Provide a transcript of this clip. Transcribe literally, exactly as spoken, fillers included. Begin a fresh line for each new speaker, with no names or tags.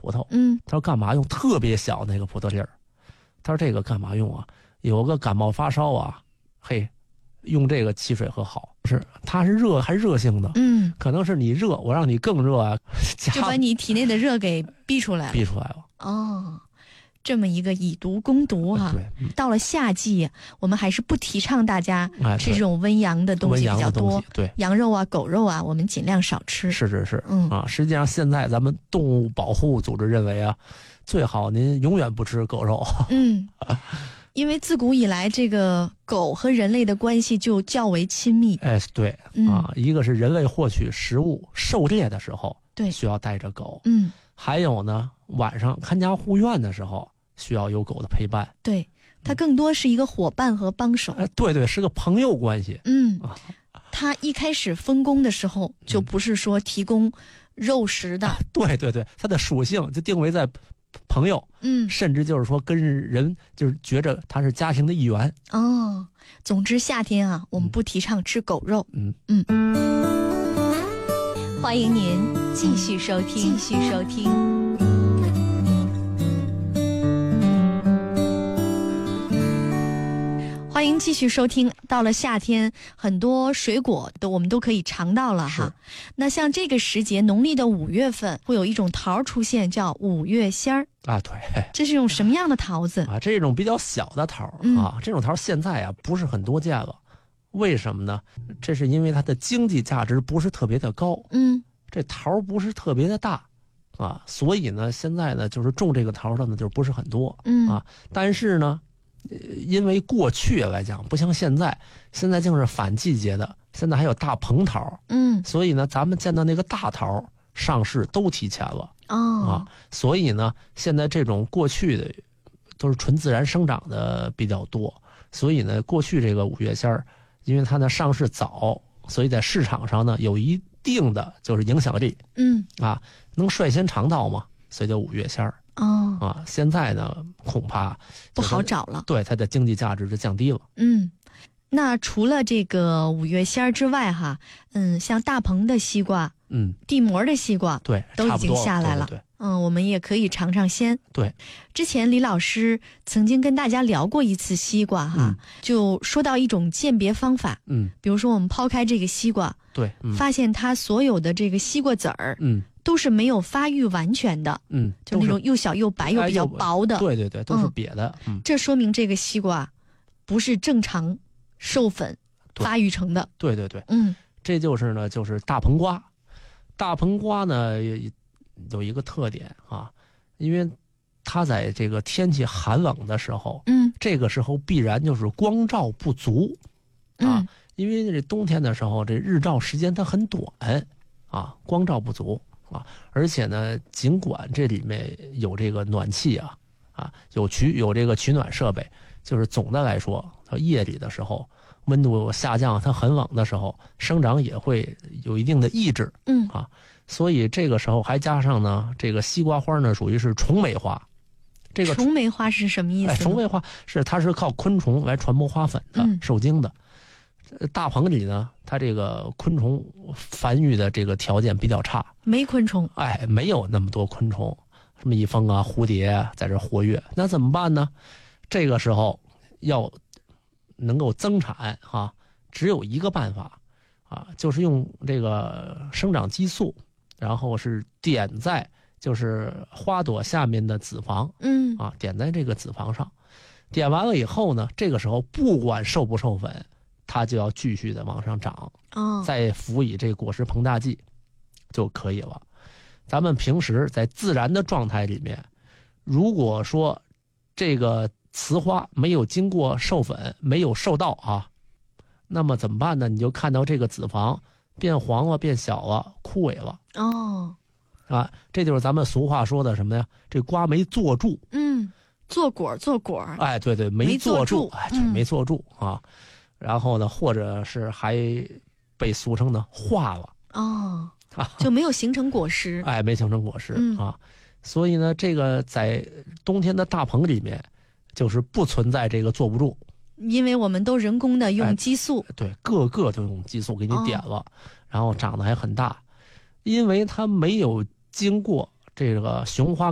葡萄。
嗯，
他说干嘛用？特别小那个葡萄粒儿。他说这个干嘛用啊？有个感冒发烧啊，嘿，用这个汽水喝好。是，它是热还热性的。
嗯，
可能是你热，我让你更热啊，
就把你体内的热给逼出来了。
逼出来了。
哦，这么一个以毒攻毒哈、啊。
对、嗯，
到了夏季，我们还是不提倡大家吃这种温阳的东西比较多。
哎、对，
羊肉啊、狗肉啊，我们尽量少吃。
是是是，
嗯
啊，实际上现在咱们动物保护组织认为啊，最好您永远不吃狗肉。
嗯。因为自古以来，这个狗和人类的关系就较为亲密。
哎，对、
嗯、
啊，一个是人类获取食物、狩猎的时候，
对，
需要带着狗。
嗯，
还有呢，晚上看家护院的时候，需要有狗的陪伴。
对，它更多是一个伙伴和帮手。
哎，对对，是个朋友关系。
嗯，它一开始分工的时候，就不是说提供肉食的。
啊、对对对，它的属性就定为在。朋友，
嗯，
甚至就是说跟人就是觉着他是家庭的一员。
哦，总之夏天啊，我们不提倡吃狗肉。
嗯
嗯，欢迎您继续收听，继续收听。欢迎继续收听。到了夏天，很多水果都我们都可以尝到了哈。那像这个时节，农历的五月份，会有一种桃出现，叫五月仙儿
啊。对，
这是一种什么样的桃子
啊？这是一种比较小的桃、嗯、啊。这种桃现在啊不是很多见了，为什么呢？这是因为它的经济价值不是特别的高。
嗯，
这桃不是特别的大啊，所以呢，现在呢就是种这个桃的呢就不是很多。
嗯
啊，但是呢。因为过去来讲不像现在，现在竟是反季节的，现在还有大棚桃，
嗯，
所以呢，咱们见到那个大桃上市都提前了。
哦，
啊，所以呢，现在这种过去的都是纯自然生长的比较多，所以呢，过去这个五月仙儿，因为它呢上市早，所以在市场上呢有一定的就是影响力。
嗯，
啊，能率先尝到嘛，所以叫五月仙儿。
哦，
啊，现在呢恐怕
不好找了，
对它的经济价值就降低了。
嗯，那除了这个五月仙儿之外哈，嗯，像大棚的西瓜，
嗯，
地膜的西瓜，
对，
都已经下来了。
对对对，
嗯，我们也可以尝尝鲜。
对，
之前李老师曾经跟大家聊过一次西瓜哈，
嗯、
就说到一种鉴别方法。
嗯，
比如说我们抛开这个西瓜，
对，嗯、
发现它所有的这个西瓜籽儿，
嗯。
都是没有发育完全的，
嗯，
就那种又小又白又比较薄的，
哎、对对对，都是瘪的。嗯，
这说明这个西瓜不是正常授粉发育成的。
对对对，
嗯，
这就是呢，就是大棚瓜。大棚瓜呢有一个特点啊，因为它在这个天气寒冷的时候，
嗯，
这个时候必然就是光照不足啊，
嗯、
因为这冬天的时候，这日照时间它很短。啊，光照不足啊，而且呢，尽管这里面有这个暖气啊，啊，有取有这个取暖设备，就是总的来说，它夜里的时候温度下降，它很冷的时候，生长也会有一定的抑制。
嗯
啊，所以这个时候还加上呢，这个西瓜花呢属于是虫媒花。这个
虫媒花是什么意思？
哎，虫媒花是它是靠昆虫来传播花粉的，
嗯、
受精的。大棚里呢，它这个昆虫繁育的这个条件比较差，
没昆虫，
哎，没有那么多昆虫，什么蜜蜂啊、蝴蝶啊在这活跃，那怎么办呢？这个时候要能够增产啊，只有一个办法啊，就是用这个生长激素，然后是点在就是花朵下面的子房，
嗯
啊，点在这个子房上，点完了以后呢，这个时候不管授不授粉，它就要继续的往上涨，
哦，
再辅以这个果实膨大剂就可以了。咱们平时在自然的状态里面，如果说这个雌花没有经过授粉，没有授到啊，那么怎么办呢？你就看到这个子房变黄了、变小了、枯萎了。
哦，
啊，这就是咱们俗话说的什么呀？这瓜没坐住。
嗯，坐果坐果。
哎，对对，没坐住，哎，对，没坐住啊。然后呢，或者是还被俗称的化了。
哦，就没有形成果实。
哎，没形成果实、
嗯、
啊。所以呢，这个在冬天的大棚里面，就是不存在这个坐不住。
因为我们都人工的用激素、
哎、对，个个都用激素给你点了、
哦、
然后长得还很大，因为它没有经过这个雄花